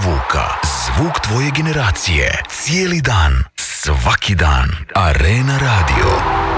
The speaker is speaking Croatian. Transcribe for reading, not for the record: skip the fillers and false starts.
zvuka. Zvuk tvoje generacije. Cijeli dan. Svaki dan. Arena Radio.